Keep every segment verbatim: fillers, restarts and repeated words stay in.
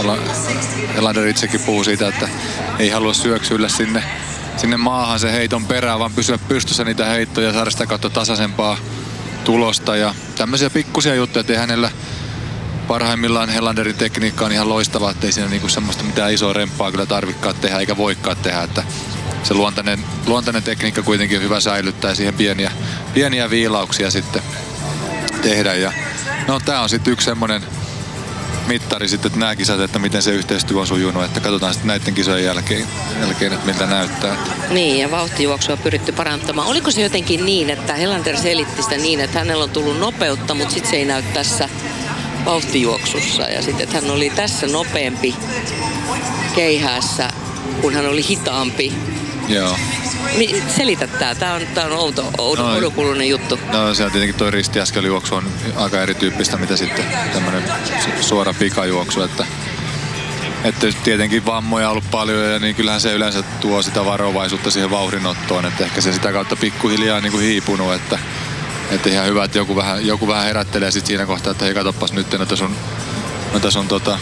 Helander itsekin puhuu siitä, että ei halua syöksyillä sinne, sinne maahan se heiton perään, vaan pysyä pystyssä niitä heittoja ja saada sitä kautta tasaisempaa tulosta. Ja tämmöisiä pikkusia juttuja, että ei hänellä parhaimmillaan Helanderin tekniikka on ihan loistava, ettei siinä niinku semmoista mitään isoa remppaa kyllä tarvikaan tehdä eikä voikaan tehdä. Että se luontainen, luontainen tekniikka kuitenkin on hyvä säilyttää ja siihen pieniä, pieniä viilauksia sitten tehdä. Ja no tää on sitten yksi semmonen mittari sitten, että nämä kisat, että miten se yhteistyö on sujunut, että katsotaan sitten näiden kisojen jälkeen, jälkeen että miltä näyttää. Niin, ja vauhtijuoksua on pyritty parantamaan. Oliko se jotenkin niin, että Helander selitti sitä niin, että hänellä on tullut nopeutta, mutta sitten se ei näy tässä vauhtijuoksussa, ja sitten, että hän oli tässä nopeampi keihäässä, kun hän oli hitaampi. Joo. Selitä tää. Tää on, tää on outo, outo, no, oudokulunen juttu. No se on tietenkin toi ristiäskelyjuoksu on aika erityyppistä, mitä sitten tämmönen suora pikajuoksu, että että tietenkin vammoja on ollut paljon ja niin kyllähän se yleensä tuo sitä varovaisuutta siihen vauhdinottoon, että ehkä se sitä kautta pikkuhiljaa niin kuin hiipunut, että että ihan hyvä, että joku vähän, joku vähän herättelee sit siinä kohtaa, että hei katoppas nyt noita sun, noita sun tota,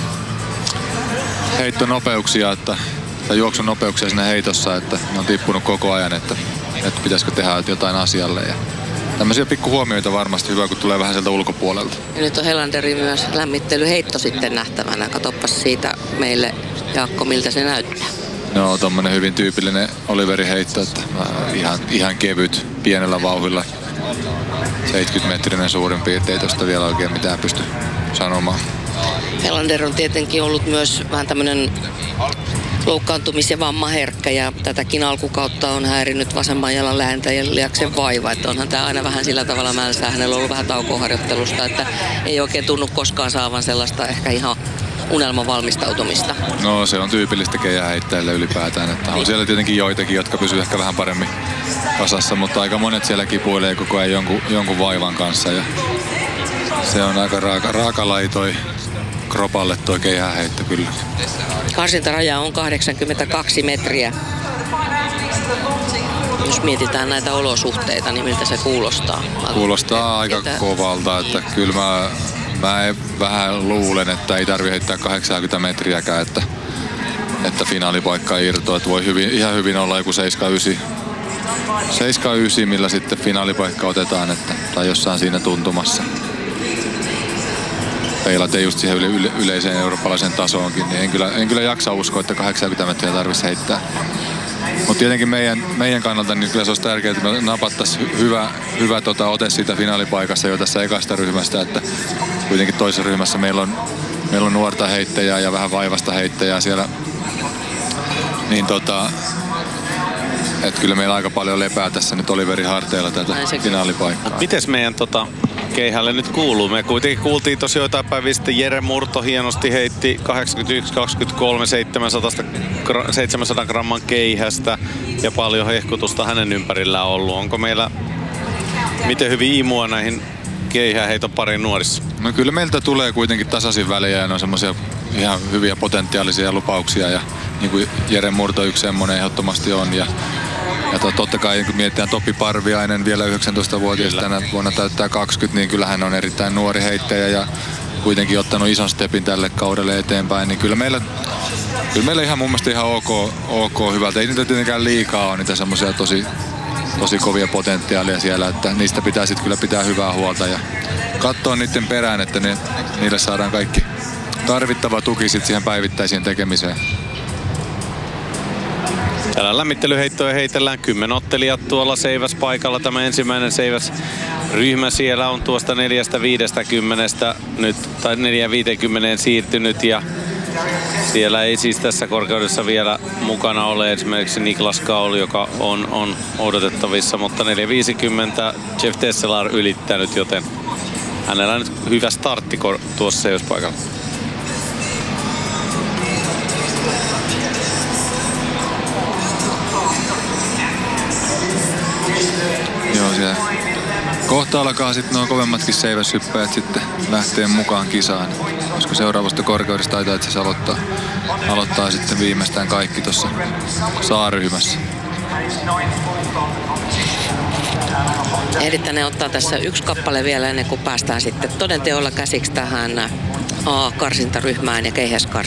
heittonopeuksia, että tai juoksun nopeuksia siinä heitossa, että ne on tippunut koko ajan, että, että pitäisikö tehdä jotain asialle. Ja tämmöisiä pikkuhuomioita varmasti hyvä, kun tulee vähän sieltä ulkopuolelta. Ja nyt on Helanderin myös lämmittelyheitto sitten nähtävänä. Katoppas siitä meille, Jaakko, miltä se näyttää. No tommonen hyvin tyypillinen Oliverin heitto, että ihan, ihan kevyt, pienellä vauhdilla. seitsemänkymmentä metrinen suurin piirtein, tosta vielä oikein mitään pysty sanomaan. Helander on tietenkin ollut myös vähän tämmönen loukkaantumis- ja vammaherkkä, ja tätäkin alkukautta on häirinyt vasemman jalan lääntä ja liaksen vaiva, että onhan tämä aina vähän sillä tavalla mälsää. Hänellä on ollut vähän taukoharjoittelusta, että ei oikein tunnu koskaan saavan sellaista ehkä ihan unelman valmistautumista. No se on tyypillistä keihääheittäjille ylipäätään, että on siellä tietenkin joitakin, jotka pysyvät ehkä vähän paremmin kasassa, mutta aika monet siellä kipuilee koko ajan jonkun, jonkun vaivan kanssa, ja se on aika raaka, raaka laji toi kropalle toi keihääheitto kyllä. Karsintaraja on kahdeksankymmentäkaksi metriä. Jos mietitään näitä olosuhteita, niin miltä se kuulostaa? Kuulostaa aika että... kovalta, että kyllä mä, mä vähän luulen, että ei tarvitse heittää kahdeksankymmentä metriäkään, että, että finaalipaikka irtoaa. Että voi hyvin, ihan hyvin olla joku seitsemänkymmentäyhdeksän, millä sitten finaalipaikka otetaan, että, tai jossain siinä tuntumassa. Peilaten just siihen yle, yle, yleiseen eurooppalaisen tasoonkin, niin en kyllä, en kyllä jaksa uskoa, että kahdeksankymmentä metriä tarvitsisi heittää. Mutta tietenkin meidän, meidän kannalta niin kyllä se olisi tärkeää, että me napattaisiin hyvä, hyvä tota, ote siitä finaalipaikassa jo tässä ekasta ryhmästä, että kuitenkin toisessa ryhmässä meillä on, meillä on nuorta heittäjää ja vähän vaivasta heittäjää siellä. Niin tota, että kyllä meillä aika paljon lepää tässä nyt Oliverin harteilla tätä finaalipaikkaa. Mites meidän tota keihälle nyt kuuluu? Me kuitenkin kuultiin tosi jotain päivää sitten, Jere Murto hienosti heitti kahdeksankymmentäyksi kaksikymmentäkolme seitsemänsadan gramman keihästä ja paljon hehkutusta hänen ympärillään ollut. Onko meillä miten hyvin imua näihin keihäheiton parin nuorissa? No kyllä meiltä tulee kuitenkin tasaisin välejä ja ne on semmoisia ihan hyviä potentiaalisia lupauksia ja niin kuin Jere Murto yksi semmoinen ehdottomasti on ja Ja totta kai kun mietitään Topi Parviainen vielä yhdeksäntoistavuotias tänä vuonna täyttää kaksikymmentä, niin kyllä hän on erittäin nuori heittäjä ja kuitenkin ottanut ison stepin tälle kaudelle eteenpäin. Niin kyllä meillä, kyllä meillä ihan mun mielestä ihan ok, ok hyvältä. Ei niitä tietenkään liikaa ole niitä semmoisia tosi, tosi kovia potentiaalia siellä, että niistä pitää sitten kyllä pitää hyvää huolta ja katsoa niiden perään, että ne, niille saadaan kaikki tarvittava tuki sitten siihen päivittäiseen tekemiseen. Täällä lämmittelyheittoja heitellään kymmenen ottelijat tuolla seiväspaikalla. Tämä ensimmäinen seiväsryhmä siellä on tuosta neljästä viidestäkymmenestä nyt, tai neljä viisikymmentä siirtynyt ja siellä ei siis tässä korkeudessa vielä mukana ole esimerkiksi Niklas Kaul, joka on, on odotettavissa, mutta neljä viisikymmentä Jeff Tesselar ylittänyt, joten hänellä on nyt hyvä startti tuossa seiväspaikalla. Joo, siellä kohta alkaa sitten nuo kovemmatkin seiväshyppäjät sitten lähtee mukaan kisaan. Koska seuraavasta korkeudesta taitaa itse asiassa aloittaa, aloittaa sitten viimeistään kaikki tuossa saaryhmässä. Ehdittäneen ottaa tässä yksi kappale vielä ennen kuin päästään sitten todenteolla käsiksi tähän A-karsintaryhmään ja keihäskarsintaan.